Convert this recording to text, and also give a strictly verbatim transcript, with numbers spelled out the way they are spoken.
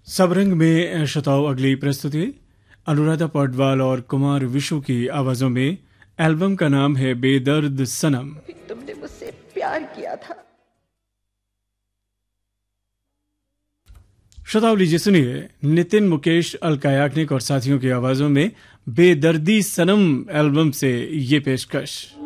सबरंग में श्रोताओं अगली प्रस्तुति अनुराधा पौडवाल और कुमार विशु की आवाजों में। एल्बम का नाम है बेदर्द सनम। तुमने मुझसे प्यार किया था। श्रोताओं लीजिए सुनिए नितिन मुकेश अलका याग्निक और साथियों की आवाजों में बेदर्दी सनम एल्बम से ये पेशकश।